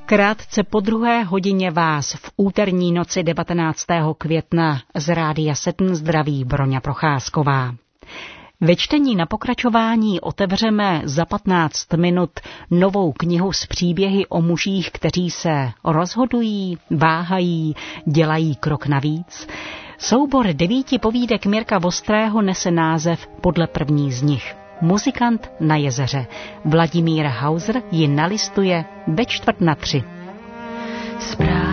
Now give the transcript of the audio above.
Krátce po 2:00 vás v úterní noci 19. května z Rádia 7 zdraví Broňa Procházková. Ve čtení na pokračování otevřeme za 15 minut novou knihu s příběhy o mužích, kteří se rozhodují, váhají, dělají krok navíc. Soubor 9 povídek Mirka Vostrého nese název podle první z nich. Muzikant na jezeře. Vladimír Hauser ji nalistuje ve 2:45.